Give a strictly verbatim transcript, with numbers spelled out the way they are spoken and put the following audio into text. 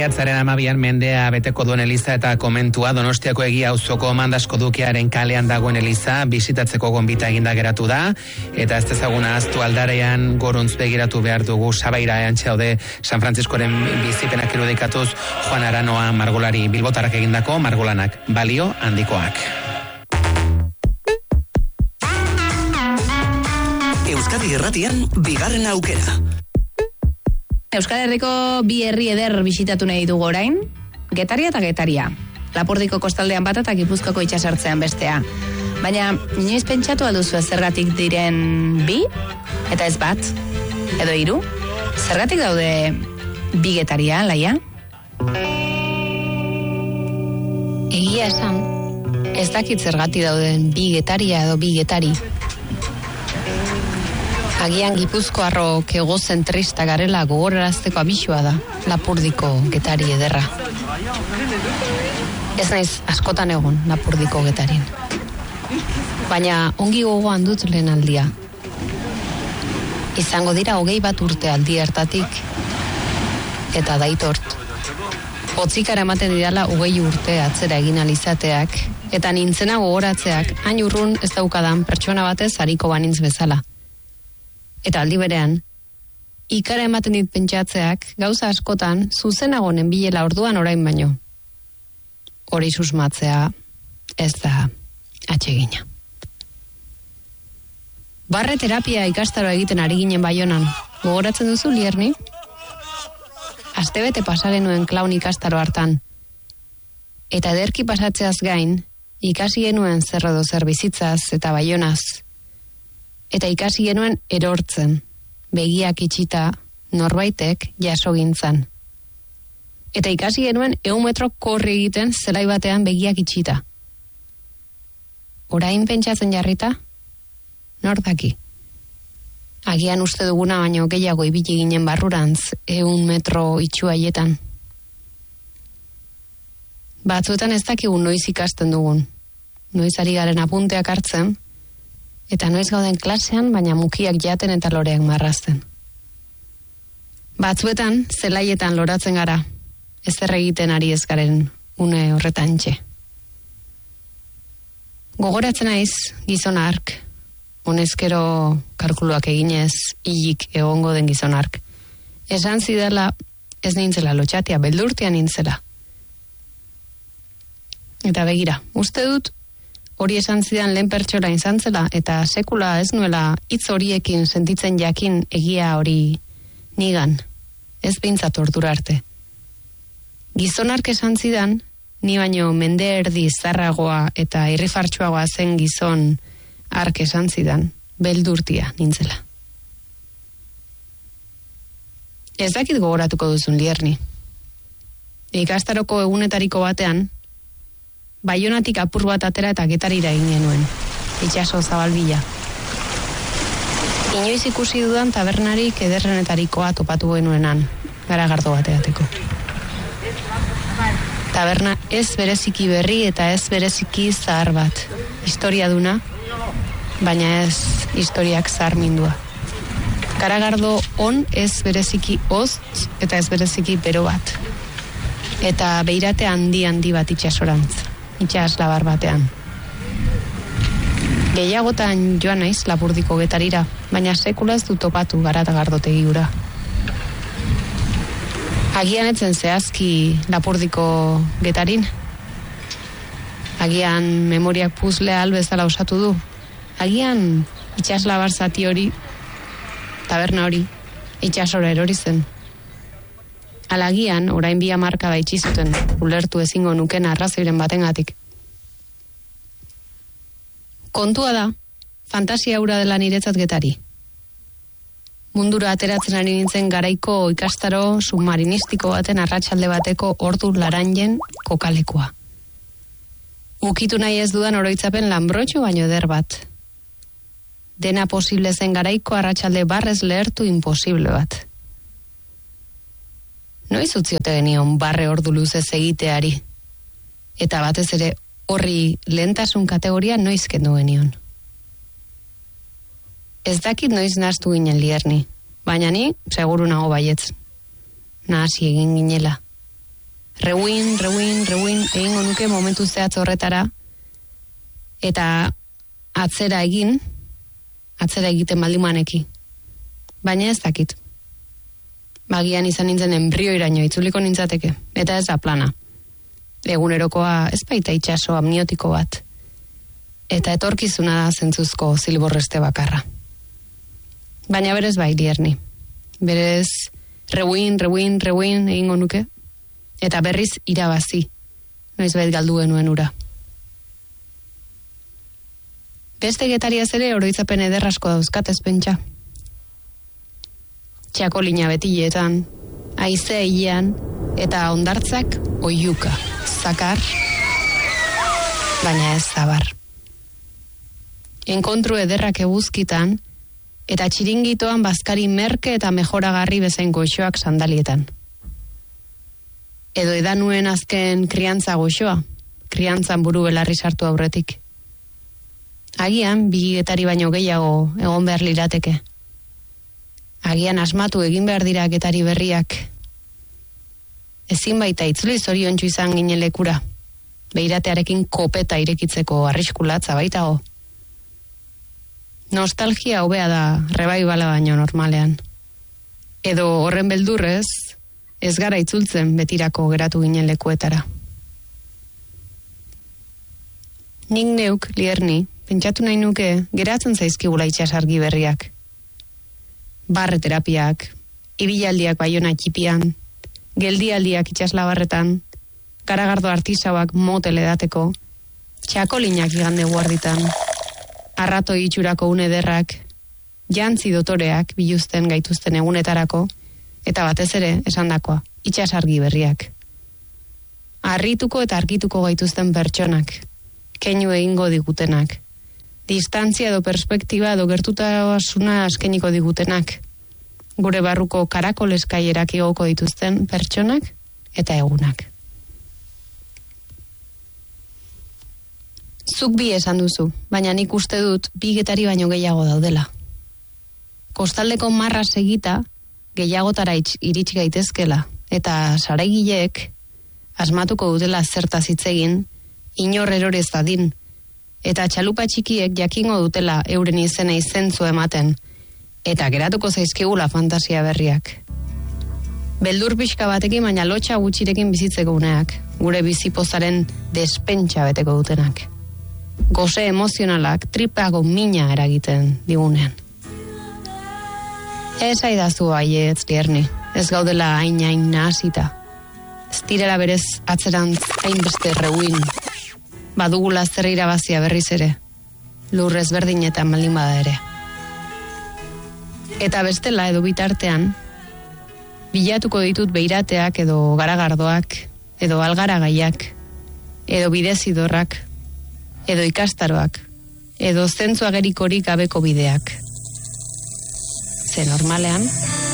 Maiatzaren hamabian mendea beteko duen eliza eta komentua Donostiako Egia auzoko Mandasko Dukearen kalean dagoen eliza bisitatzeko gonbita eginda geratu da, eta ez ezaguna aztu aldarean goruntz begiratu behar dugu sabaira eantxe daude San Frantziskoren bizipenak irudikatuz Juan Aranoa margolari bilbotarrak egindako margolanak balio handikoak. Euskadi Irratian bigarren aukera. Euskal Herriko bi herri eder bisitatu nahi dugu orain, Getaria eta Getaria. Lapurdiko kostaldean bat eta Gipuzkoako itsasartzean bestea. Baina, inoiz pentsatu alduzu zergatik diren bi, eta ez bat, edo hiru? Zergatik daude bi Getaria, Laia? Egia esan, ez dakit zergatik dauden bi Getaria edo bi Getari. Agian Gipuzkoarrok egozentrista garela gogorarazteko abisua da, Lapurdiko Getari ederra. Ez naiz askotan egon Lapurdiko Getarin. Baina ongi gogoan dut lehen aldia. Izango dira hogei bat urte aldi hartatik, eta daitort. Hotzikara ematen didala hogei urte atzera egin alizateak, eta nintzena gogoratzeak hain urrun ez daukadan pertsona batez hariko banintz bezala. Eta aldi berean, ikara ematen dit pentsatzeak gauza askotan zuzenago nenbilela orduan orain baino. Hori susmatzea ez da atsegina. Barre terapia ikastaroa egiten ari ginen Baionan. Gogoratzen duzu, Lierni? Astebete pasa genuen klaun ikastaro hartan. Eta ederki pasatzeaz gain, ikasi genuen zer edo zer bizitzaz eta Baionaz. Eta ikasi genuen erortzen, begiak itxita norbaitek jaso gintzan. Eta ikasi genuen ehun metro korri egiten zelai batean begiak itxita. Orain pentsatzen jarrita? Nor daki? Agian uste duguna baino gehiago ibili ginen barrurantz ehun metro itxu haietan. Batzuetan ez dakigu noiz ikasten dugun. Noiz ari garen apunteak hartzen, eta noiz gauden klasean, baina mukiak jaten eta loreak marrazten. Batzuetan, zelaietan loratzen gara, ez egiten ari ez garen une horretan txe. Gogoratzen naiz gizon hark, honezkero kalkuluak eginez, hilik egongo den gizon hark. Esan zidala, ez nintzela lotxatia, beldurtia nintzela. Eta begira, uste dut, hori esan zidan lehen pertsona izan zela, eta sekula ez nuela hitz horiekin sentitzen jakin egia hori nigan, ez behintzat ordura arte. Gizonark esan zidan, ni baino mende erdi zarragoa eta irrifartsuagoa zen gizon ark esan zidan, beldurtia nintzela. Ez dakit gogoratuko duzun, Lierni. Ikastaroko egunetariko batean, Baionatik apur bat atera eta Getarira egin genuen, itxaso zabalbila. Inoiz ikusi dudan tabernarik ederrenetarikoa topatu genuenan, garagardo bateateko. Taberna ez bereziki berri eta ez bereziki zahar bat. Historia duna, baina ez historiak zahar mindua. Garagardo on ez bereziki oz eta ez bereziki bero bat. Eta beirate handi handi bat itxasorantz. Itxas labar batean. Gehiagotan joan naiz Lapurdiko Getarira, baina sekula ez dut topatu Garatagardotegi hura. Agian etzen zehazki Lapurdiko Getarin. Agian memoriak puzlea albezala osatu du. Agian itxas labar zati hori, taberna hori, itxasora erori zen. Alagian, orain bi hamarkada itxi zuten, ulertu ezingo nuken arrazoiren batengatik. Kontua da, fantasia hura dela niretzat Getari. Mundura ateratzen ari nintzen garaiko ikastaro submarinistiko baten arratsalde bateko ordu laranjen kokalekoa. Ukitu nahi ez dudan oroitzapen lanbrotxo baino eder bat. Dena posible zen garaiko arratsalde barrez lehertu imposible bat. Noiz utziote genion barre ordu luzez egiteari. Eta batez ere horri lehentasun kategoria noiz kendu genion. Ez dakit noiz nahastu ginen Lierni, baina ni seguru nago baietz. Nahasi egin ginela. Reuin, reuin, reuin, egingo nuke momentu zehatz horretara, eta atzera egin, atzera egiten baldimaneki. Baina ez dakit. Bagian izan nintzen embrioiraino itzuliko nintzateke, eta ez da plana. Egunerokoa ez baita itxaso amniotiko bat, eta etorkizuna da zentzuzko zilborreste bakarra. Baina berez bai, Lierni. Berez, reuin, reuin, reuin egingo nuke, eta berriz irabazi, noizbait galdu genuen ura. Beste getariaz ere oroitzapen ederrasko dauzkat ez pentsa. Txakolina betiletan, haize hilean, eta ondartzak oiuka, zakar, baina ez zabar. Enkontru ederrak eguzkitan, eta txiringitoan bazkari merke eta mejoragarri bezain goxoak sandalietan. Edo edanuen azken kriantza goxoa, kriantzan buru belarri sartu aurretik. Agian, bi getari baino gehiago egon behar lirateke. Agian asmatu egin behar dira getari berriak. Ezin baita itzuli zoriontsu izan ginen lekura. Beiratearekin kopeta irekitzeko arriskulatza baitago. Nostalgia hobea da rebaibala baino normalean. Edo horren beldurrez, ez gara itzultzen betirako geratu ginen lekuetara. Nik neuk, Lierni, pentsatu nahi nuke geratzen zaizkigula itxasargi berriak. Barre terapiak, ibilaldiak Baiona txipian, geldialdiak itxaslabarretan, garagardo artisauak motel edateko, txakolinak igande guarditan, arrato itxurako unederrak, jantzi dotoreak biluzten gaituzten egunetarako, eta batez ere, esandakoa, itxasargi berriak. Arrituko eta argituko gaituzten pertsonak, keinu egingo digutenak, distantzia edo perspektiba edo gertutasuna askeniko digutenak, gure barruko karakol eskaierak igoko dituzten pertsonak eta egunak. Zuk bi esan duzu, baina nik uste dut bi getari baino gehiago daudela. Kostaldeko marra segita gehiagotara iritsi gaitezkela, eta saraigileek asmatuko dutela zertaz hitz egin, inor erorez dadin, eta txalupa txikiek jakingo dutela euren izena izentzu ematen, eta geratuko zaizkigula fantasia berriak. Beldur pixka batekin, baina lotxa gutxirekin bizitzeko uneak, gure bizipozaren despentsa beteko dutenak. Goze emozionalak tripago mina eragiten digunean. Ez aidazu aietz, Lierni, ez gaudela hain-hain nahasita. Ez direla berez atzerantz hainbeste reuin, badugula zer irabazia berriz ere, lurrez berdinetan baldin bada ere. Eta bestela edo bitartean, bilatuko ditut beirateak edo garagardoak, edo algaragaiak, edo bidezidorrak, edo ikastaroak, edo zentzu agerikorik gabeko bideak. Ze normalean,